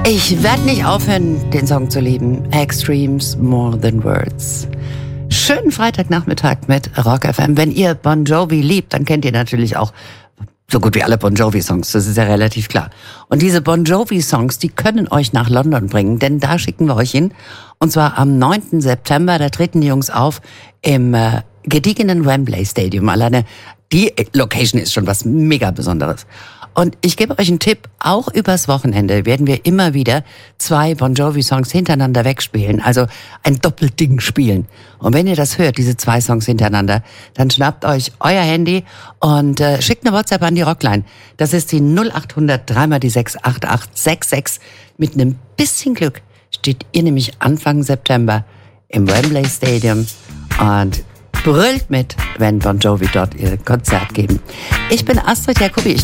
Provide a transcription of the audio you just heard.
Ich werde nicht aufhören, den Song zu lieben. Extremes More Than Words. Schönen Freitagnachmittag mit Rock FM. Wenn ihr Bon Jovi liebt, dann kennt ihr natürlich auch so gut wie alle Bon Jovi-Songs. Das ist ja relativ klar. Und diese Bon Jovi-Songs, die können euch nach London bringen, denn da schicken wir euch hin. Und zwar am 9. September, da treten die Jungs auf im gediegenen Wembley Stadium. Alleine die Location ist schon was mega Besonderes. Und ich gebe euch einen Tipp, auch übers Wochenende werden wir immer wieder 2 Bon Jovi-Songs hintereinander wegspielen, also ein Doppelding spielen. Und wenn ihr das hört, diese 2 Songs hintereinander, dann schnappt euch euer Handy und schickt eine WhatsApp an die Rockline. Das ist die 0800 3 die 68866. Mit einem bisschen Glück steht ihr nämlich Anfang September im Wembley Stadium und brüllt mit, wenn Bon Jovi dort ihr Konzert geben. Ich bin Astrid Jacobi.